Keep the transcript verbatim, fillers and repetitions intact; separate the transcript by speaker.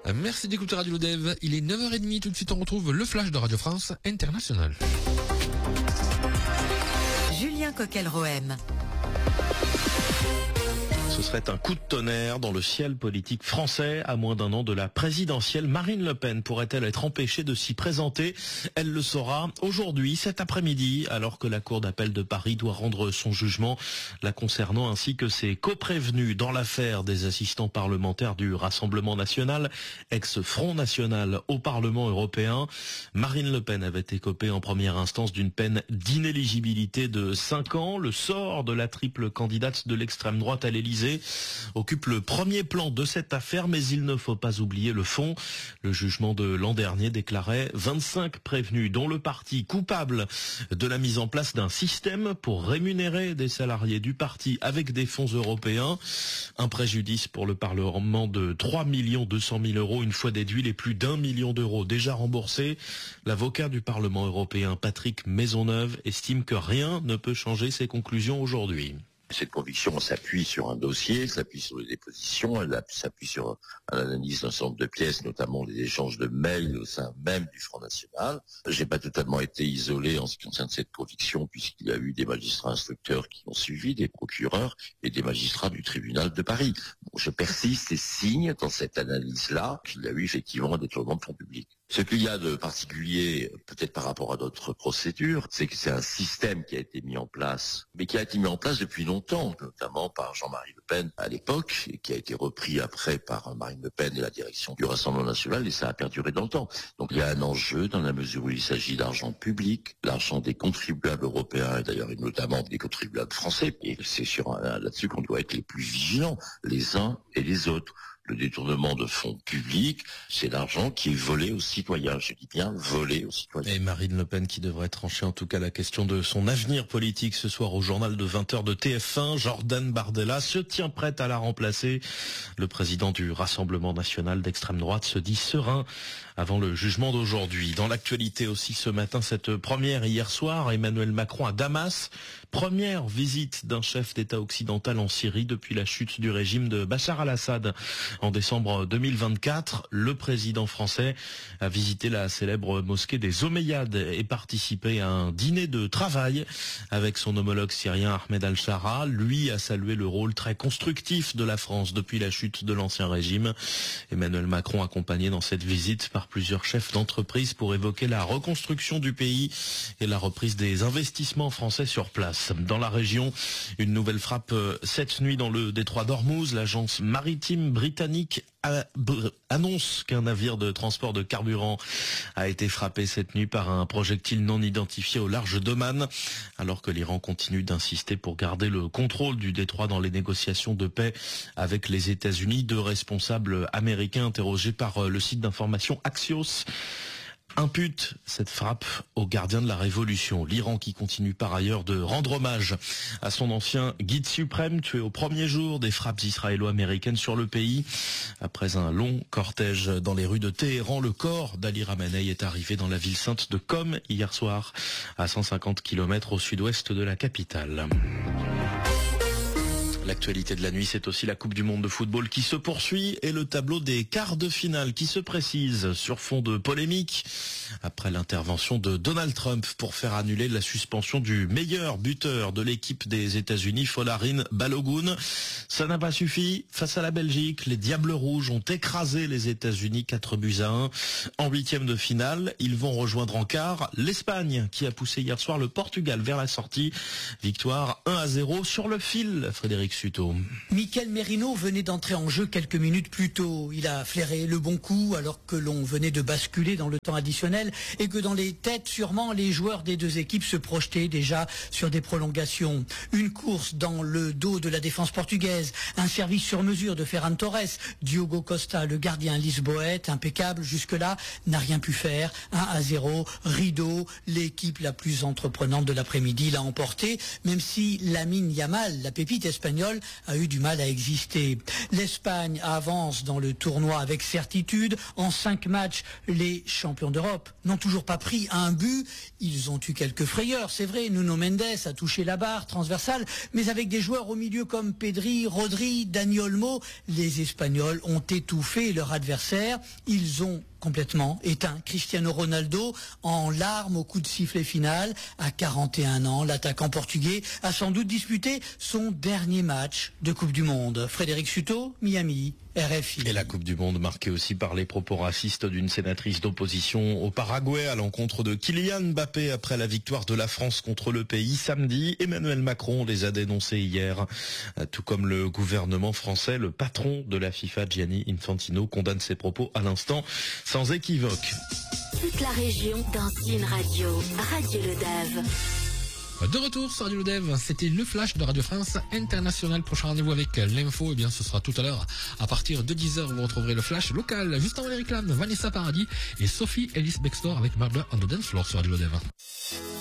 Speaker 1: Merci d'écouter Radio Lodev. Il est neuf heures trente. Tout de suite, on retrouve le flash de Radio France International.
Speaker 2: Julien Coquel-Rohem.
Speaker 3: Ce serait un coup de tonnerre dans le ciel politique français à moins d'un an de la présidentielle. Marine Le Pen pourrait-elle être empêchée de s'y présenter? Elle le saura aujourd'hui, cet après-midi, alors que la Cour d'appel de Paris doit rendre son jugement la concernant ainsi que ses coprévenus dans l'affaire des assistants parlementaires du Rassemblement national, ex-Front national au Parlement européen. Marine Le Pen avait écopé en première instance d'une peine d'inéligibilité de cinq ans. Le sort de la triple candidate de l'extrême droite à l'Élysée occupe le premier plan de cette affaire, mais il ne faut pas oublier le fond. Le jugement de l'an dernier déclarait vingt-cinq prévenus, dont le parti coupable de la mise en place d'un système pour rémunérer des salariés du parti avec des fonds européens. Un préjudice pour le Parlement de trois millions deux cent mille euros, une fois déduit les plus d'un million d'euros déjà remboursés. L'avocat du Parlement européen, Patrick Maisonneuve, estime que rien ne peut changer ses conclusions aujourd'hui.
Speaker 4: Cette conviction s'appuie sur un dossier, s'appuie sur les dépositions, elle s'appuie sur l'analyse d'un certain nombre de pièces, notamment les échanges de mails au sein même du Front National. J'ai pas totalement été isolé en ce qui concerne cette conviction, puisqu'il y a eu des magistrats instructeurs qui ont suivi, des procureurs et des magistrats du tribunal de Paris. Donc, je persiste et signe dans cette analyse-là qu'il y a eu effectivement un détournement de fonds publics. Ce qu'il y a de particulier, peut-être par rapport à d'autres procédures, c'est que c'est un système qui a été mis en place, mais qui a été mis en place depuis longtemps, notamment par Jean-Marie Le Pen à l'époque, et qui a été repris après par Marine Le Pen et la direction du Rassemblement national, et ça a perduré dans le temps. Donc il y a un enjeu dans la mesure où il s'agit d'argent public, l'argent des contribuables européens, et d'ailleurs et notamment des contribuables français, et c'est sur un, là-dessus qu'on doit être les plus vigilants, les uns et les autres. Le détournement de fonds publics, c'est l'argent qui est volé aux citoyens. Je dis bien volé aux citoyens.
Speaker 3: Et Marine Le Pen qui devrait trancher en tout cas la question de son avenir politique ce soir au journal de vingt heures de T F un. Jordan Bardella se tient prête à la remplacer. Le président du Rassemblement national d'extrême droite se dit serein avant le jugement d'aujourd'hui. Dans l'actualité aussi ce matin, cette première hier soir, Emmanuel Macron à Damas. Première visite d'un chef d'État occidental en Syrie depuis la chute du régime de Bachar al-Assad. En décembre deux mille vingt-quatre, le président français a visité la célèbre mosquée des Omeyyades et participé à un dîner de travail avec son homologue syrien Ahmed al-Shara. Lui a salué le rôle très constructif de la France depuis la chute de l'ancien régime. Emmanuel Macron accompagné dans cette visite par plusieurs chefs d'entreprise pour évoquer la reconstruction du pays et la reprise des investissements français sur place. Dans la région, une nouvelle frappe cette nuit dans le détroit d'Ormuz. L'agence maritime britannique annonce qu'un navire de transport de carburant a été frappé cette nuit par un projectile non identifié au large d'Oman, alors que l'Iran continue d'insister pour garder le contrôle du détroit dans les négociations de paix avec les États-Unis. Deux responsables américains interrogés par le site d'information Axios impute cette frappe aux gardiens de la Révolution. L'Iran qui continue par ailleurs de rendre hommage à son ancien guide suprême tué au premier jour des frappes israélo-américaines sur le pays. Après un long cortège dans les rues de Téhéran, le corps d'Ali Khamenei est arrivé dans la ville sainte de Qom hier soir, à cent cinquante kilomètres au sud-ouest de la capitale. L'actualité de la nuit, c'est aussi la Coupe du Monde de football qui se poursuit et le tableau des quarts de finale qui se précise sur fond de polémique après l'intervention de Donald Trump pour faire annuler la suspension du meilleur buteur de l'équipe des États-Unis, Folarin Balogun. Ça n'a pas suffi. Face à la Belgique, les Diables Rouges ont écrasé les États-Unis quatre buts à un. En huitième de finale, ils vont rejoindre en quart l'Espagne qui a poussé hier soir le Portugal vers la sortie. Victoire un à zéro sur le fil, Frédéric Suto.
Speaker 5: Mikel Merino venait d'entrer en jeu quelques minutes plus tôt. Il a flairé le bon coup alors que l'on venait de basculer dans le temps additionnel et que dans les têtes, sûrement, les joueurs des deux équipes se projetaient déjà sur des prolongations. Une course dans le dos de la défense portugaise, un service sur mesure de Ferran Torres. Diogo Costa, le gardien lisboète, impeccable jusque-là, n'a rien pu faire. un à zéro, rideau, l'équipe la plus entreprenante de l'après-midi l'a emporté, même si Lamine Yamal, la pépite espagnole, espagnole a eu du mal à exister. L'Espagne avance dans le tournoi avec certitude. En cinq matchs, les champions d'Europe n'ont toujours pas pris un but. Ils ont eu quelques frayeurs, c'est vrai. Nuno Mendes a touché la barre transversale, mais avec des joueurs au milieu comme Pedri, Rodri, Dani Olmo, les Espagnols ont étouffé leur adversaire. Ils ont complètement éteint Cristiano Ronaldo en larmes au coup de sifflet final. À quarante et un ans, l'attaquant portugais a sans doute disputé son dernier match de Coupe du Monde. Frédéric Suto, Miami, R F I.
Speaker 3: Et la Coupe du Monde marquée aussi par les propos racistes d'une sénatrice d'opposition au Paraguay à l'encontre de Kylian Mbappé après la victoire de la France contre le pays samedi. Emmanuel Macron les a dénoncés hier. Tout comme le gouvernement français, le patron de la FIFA, Gianni Infantino, condamne ses propos à l'instant sans équivoque.
Speaker 6: Toute la région dans une radio, Radio Le Dave.
Speaker 1: De retour sur Radio Le Dev, c'était le flash de Radio France International. Prochain rendez-vous avec l'info, eh bien ce sera tout à l'heure. À partir de dix heures, vous retrouverez le flash local. Juste avant les réclames, Vanessa Paradis et Sophie Ellis Bextor avec Murder on the Dance Floor sur Radio Le Dev.